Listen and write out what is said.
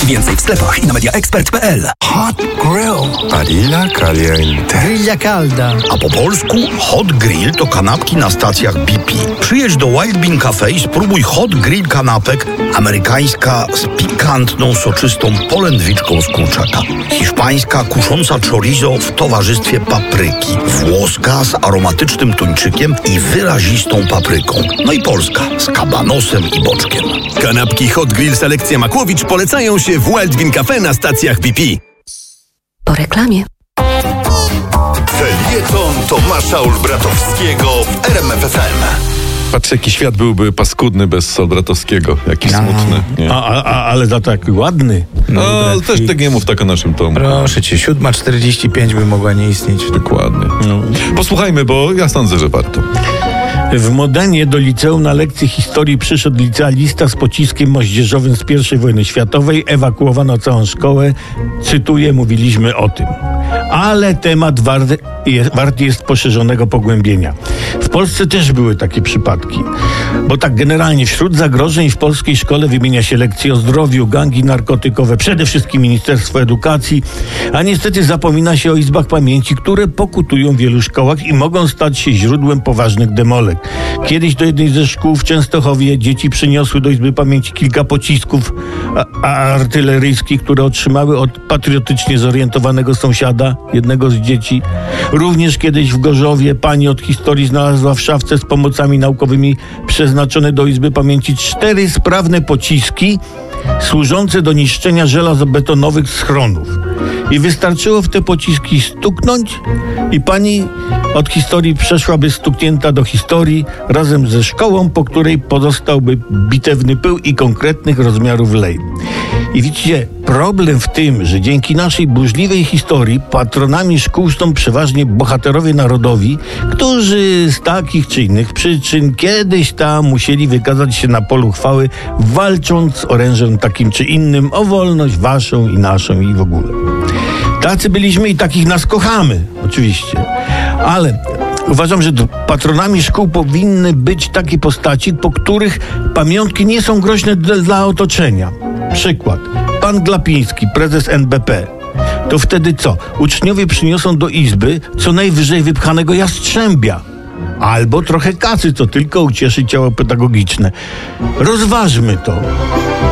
Więcej w sklepach i na mediaexpert.pl. Hot grill. Barilla caliente. Grilla calda. A po polsku hot grill to kanapki na stacjach BP. Przyjedź do Wild Bean Cafe i spróbuj hot grill kanapek. Amerykańska z pikantną, soczystą polędwiczką z kurczaka. Hiszpańska kusząca chorizo w towarzystwie papryki. Włoska z aromatycznym tuńczykiem i wyrazistą papryką. No i polska z kabanosem i boczkiem. Kanapki Hot Grill Selekcja Makłowicz polecają się w Wild Bean Cafe na stacjach BP. Po reklamie. Felieton Tomasza Olbratowskiego w RMF FM. Patrz, jaki świat byłby paskudny bez Olbratowskiego. Jaki smutny. Nie? Ale za tak ładny. No, też tak nie mów tak o naszym Tomu. Proszę cię, 7:45 by mogła nie istnieć. Dokładnie. Posłuchajmy, bo ja sądzę, że warto. W Modenie do liceum na lekcję historii przyszedł licealista z pociskiem moździerzowym z I wojny światowej. Ewakuowano całą szkołę. Cytuję, mówiliśmy o tym. Ale temat wart jest poszerzonego pogłębienia. W Polsce też były takie przypadki. Bo tak generalnie wśród zagrożeń w polskiej szkole wymienia się lekcje o zdrowiu, gangi narkotykowe, przede wszystkim Ministerstwo Edukacji, a niestety zapomina się o izbach pamięci, które pokutują w wielu szkołach i mogą stać się źródłem poważnych demolek. Kiedyś do jednej ze szkół w Częstochowie dzieci przyniosły do izby pamięci kilka pocisków artyleryjskich, które otrzymały od patriotycznie zorientowanego sąsiada, jednego z dzieci. Również kiedyś w Gorzowie pani od historii znalazła w szafce z pomocami naukowymi przeznaczone do izby pamięci 4 sprawne pociski służące do niszczenia żelazobetonowych schronów. I wystarczyło w te pociski stuknąć i pani od historii przeszłaby stuknięta do historii razem ze szkołą, po której pozostałby bitewny pył i konkretnych rozmiarów lej. I widzicie, problem w tym, że dzięki naszej burzliwej historii patronami szkół są przeważnie bohaterowie narodowi, którzy z takich czy innych przyczyn kiedyś tam musieli wykazać się na polu chwały, walcząc orężem takim czy innym o wolność waszą i naszą i w ogóle. Tacy byliśmy i takich nas kochamy, oczywiście. Ale uważam, że patronami szkół powinny być takie postaci, po których pamiątki nie są groźne dla otoczenia. Przykład. Pan Glapiński, prezes NBP. To wtedy co? Uczniowie przyniosą do izby co najwyżej wypchanego jastrzębia. Albo trochę kasy, co tylko ucieszy ciało pedagogiczne. Rozważmy to.